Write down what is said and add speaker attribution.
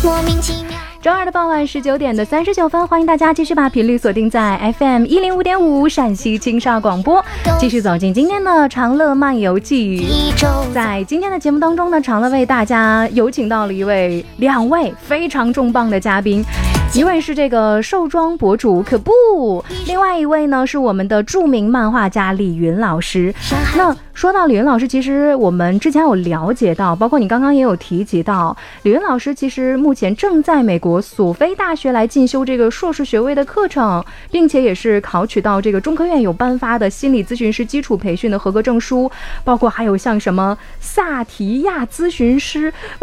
Speaker 1: 莫名其妙。
Speaker 2: 周二的傍晚19点的39分，欢迎大家继续把频率锁定在 FM 105.5陕西青少广播，继续走进今天的长乐漫游记。在今天的节目当中呢，长乐为大家有请到了两位非常重磅的嘉宾。一位是这个寿装博主可不，另外一位呢是我们的著名漫画家李云老师。那说到李云老师，其实我们之前有了解到，包括你刚刚也有提及到，李云老师其实目前正在美国索菲大学来进修这个硕士学位的课程，并且也是考取到这个中科院有颁发的心理咨询师基础培训的合格证书，包括还有像什么萨提亚咨询师。